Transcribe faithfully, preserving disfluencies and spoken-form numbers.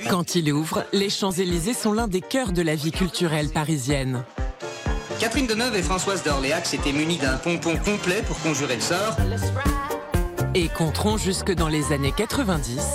Quand il ouvre, les Champs-Élysées sont l'un des cœurs de la vie culturelle parisienne. Catherine Deneuve et Françoise d'Orléac s'étaient munies d'un pompon complet pour conjurer le sort. Et compteront jusque dans les années quatre-vingt-dix.